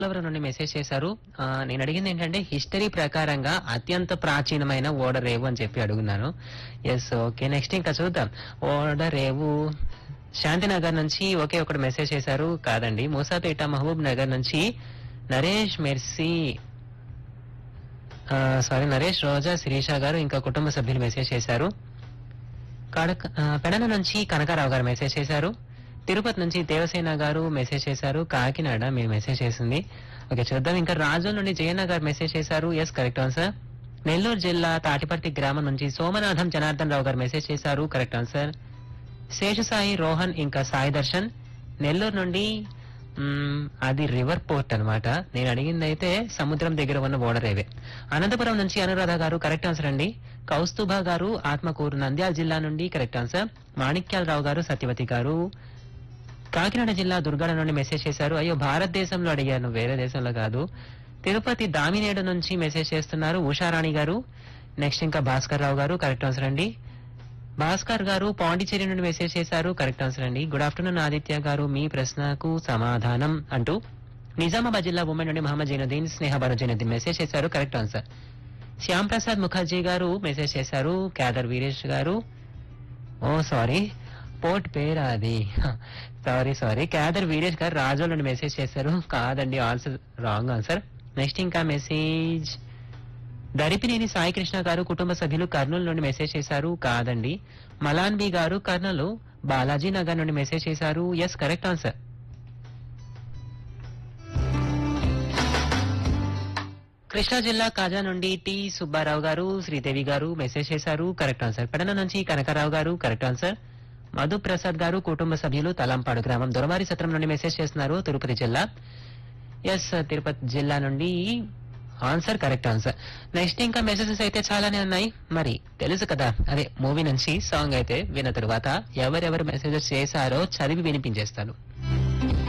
ఎవరు నుండి మెసేజ్ చేశారు. నేను అడిగింది ఏంటంటే హిస్టరీ ప్రకారంగా అత్యంత ప్రాచీనమైన ఓడరేవు అని చెప్పి అడుగున్నాను. Yes, okay. నెక్స్ట్ ఇంకా చూద్దాం. ఓడరేవు శాంతినగర్ నుంచి ఒకే ఒకటి మెసేజ్ చేశారు. కాదండి. మూసాపేట మహబూబ్ నగర్ నుంచి నరేష్ మెర్సీ, సారీ, నరేష్, రోజా, శిరీష గారు ఇంకా కుటుంబ సభ్యులు మెసేజ్ చేశారు. పెడన నుంచి కనకారావు గారు మెసేజ్ చేశారు. తిరుపతి నుంచి దేవసేన గారు మెసేజ్ చేశారు. కాకినాడ మీరు మెసేజ్ చేసింది. ఓకే, చూద్దాం. ఇంకా రాజు నుండి జయన్న గారు మెసేజ్ చేశారు. Yes, correct answer. నెల్లూరు జిల్లా తాటిపర్తి గ్రామం నుంచి సోమనాథం జనార్దన్ రావు గారు మెసేజ్ చేశారు. Correct answer. శేషసాయి, రోహన్ ఇంకా సాయి దర్శన్ నెల్లూరు నుండి అది రివర్ పోర్ట్ అన్నమాట. నేను అడిగింది అయితే సముద్రం దగ్గర ఉన్న ఓడరేవే. అనంతపురం నుంచి అనురాధ గారు కరెక్ట్ ఆన్సర్ అండి. కౌస్తుభ గారు ఆత్మకూరు నంద్యాల జిల్లా నుండి కరెక్ట్ ఆన్సర్. మాణిక్యాలరావు గారు సత్యవతి గారు కాకినాడ జిల్లా దుర్గాడ నుండి మెసేజ్ చేశారు. అయ్యో, భారతదేశంలో అడిగాను, వేరే దేశంలో కాదు. తిరుపతి దామినేడు నుంచి మెసేజ్ చేస్తున్నారు ఉషారాణి గారు. నెక్స్ట్ ఇంకా భాస్కర్ రావు గారు కరెక్ట్ ఆన్సర్ అండి. భాస్కర్ గారు పాండిచేరి నుండి మెసేజ్ చేశారు. కరెక్ట్ ఆన్సర్ అండి. గుడ్ ఆఫ్టర్నూన్ ఆదిత్య గారు, మీ ప్రశ్నకు సమాధానం అంటూ నిజామాబాద్ జిల్లా ఉమెన్ నుండి మహమ్మద్ జైనుద్దీన్, స్నేహ బాను జైనుద్దీన్ మెసేజ్ చేశారు. Correct answer. శ్యామ్ ప్రసాద్ ముఖర్జీ గారు మెసేజ్ చేశారు. క్యాదర్ వీరేష్ గారు, ఓ సారీ, పోర్ట్ పేరు అది, సారీ, క్యాదర్ వీరేష్ గారు రాజోల్ నుండి మెసేజ్ చేశారు. కాదండి, ఆన్సర్ రాంగ్ ఆన్సర్. నెక్స్ట్ ఇంకా మెసేజ్ దరిపినేని సాయి కృష్ణ గారు కుటుంబ సభ్యులు కర్నూలు నుండి మెసేజ్ చేశారు. కాదండి. మలాన్ బి గారు కర్నూలు బాలాజీ నగర్ నుండి మెసేజ్ చేశారు. Yes, correct answer. కృష్ణా జిల్లా కాజా నుండి టి సుబ్బారావు గారు, శ్రీదేవి గారు మెసేజ్ చేశారు. Correct answer. పెడన నుంచి కనకారావు గారు కరెక్ట్ ఆన్సర్. మధు ప్రసాద్ గారు కుటుంబ సభ్యులు తలంపాడు గ్రామం దొరవారి సత్రం నుండి మెసేజ్ చేస్తున్నారు. తిరుపతి జిల్లా. ఎస్, తిరుపతి జిల్లా నుండి ఆన్సర్ కరెక్ట్ ఆన్సర్. నెక్స్ట్ ఇంకా మెసేజెస్ అయితే చాలానే ఉన్నాయి. మరి తెలుసు కదా, అదే మూవీ నుంచి సాంగ్ అయితే విన్న తరువాత ఎవరెవరు మెసేజెస్ చేశారో చదివి వినిపించేస్తాను.